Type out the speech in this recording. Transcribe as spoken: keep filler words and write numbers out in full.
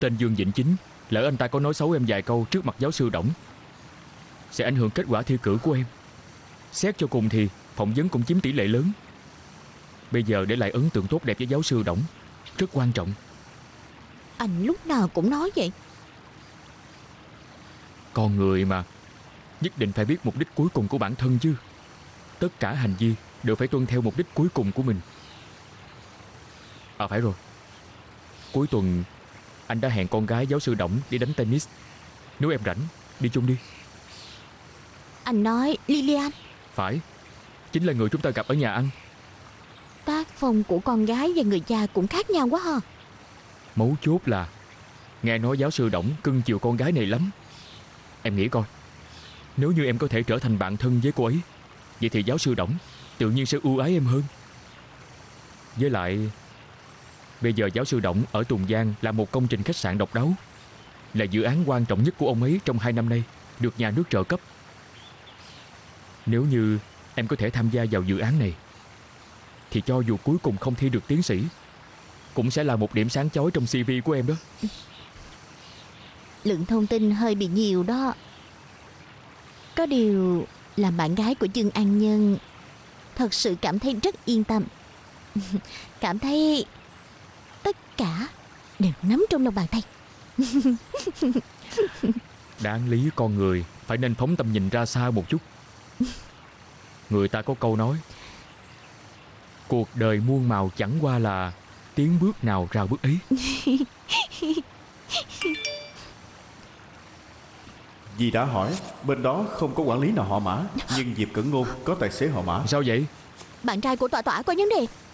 Tên Dương Vĩnh Chính, lỡ anh ta có nói xấu em vài câu trước mặt giáo sư Đổng, sẽ ảnh hưởng kết quả thi cử của em. Xét cho cùng thì phỏng vấn cũng chiếm tỷ lệ lớn. Bây giờ để lại ấn tượng tốt đẹp với giáo sư Đổng rất quan trọng. Anh lúc nào cũng nói vậy. Con người mà, nhất định phải biết mục đích cuối cùng của bản thân chứ. Tất cả hành vi đều phải tuân theo mục đích cuối cùng của mình. À phải rồi, cuối tuần anh đã hẹn con gái giáo sư Đổng đi đánh tennis. Nếu em rảnh, đi chung đi. Anh nói Lilian? Phải, chính là người chúng ta gặp ở nhà ăn. Tác phong của con gái và người cha cũng khác nhau quá ha. Mấu chốt là nghe nói giáo sư Đổng cưng chiều con gái này lắm. Em nghĩ coi, nếu như em có thể trở thành bạn thân với cô ấy, vậy thì giáo sư Đổng tự nhiên sẽ ưu ái em hơn. Với lại, bây giờ giáo sư Đổng ở Tùng Giang là một công trình khách sạn độc đáo, là dự án quan trọng nhất của ông ấy trong hai năm nay, được nhà nước trợ cấp. Nếu như em có thể tham gia vào dự án này, thì cho dù cuối cùng không thi được tiến sĩ, cũng sẽ là một điểm sáng chói trong xê vê của em đó. Lượng thông tin hơi bị nhiều đó. Có điều, làm bạn gái của Dương An Nhân, thật sự cảm thấy rất yên tâm. Cảm thấy tất cả đều nắm trong lòng bàn tay. Đáng lý con người phải nên phóng tầm nhìn ra xa một chút. Người ta có câu nói, cuộc đời muôn màu chẳng qua là tiến bước nào rào bước ấy. Dì đã hỏi, bên đó không có quản lý nào họ Mã, nhưng Diệp Cẩn Ngôn có tài xế họ Mã. Sao vậy? Bạn trai của Tỏa Tỏa có vấn đề.